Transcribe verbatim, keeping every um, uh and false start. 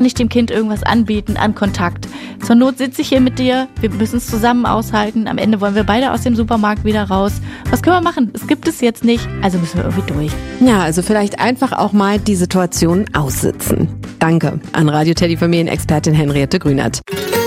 ich dem Kind irgendwas anbieten an Kontakt? Zur Not sitze ich hier mit dir, wir müssen es zusammen aushalten. Am Ende wollen wir beide aus dem Supermarkt wieder raus. Was können wir machen? Es gibt es jetzt nicht, also müssen wir irgendwie durch. Ja, also vielleicht einfach auch mal die Situation aussitzen. Danke an Radio Teddy Familienexpertin Henriette Grünert.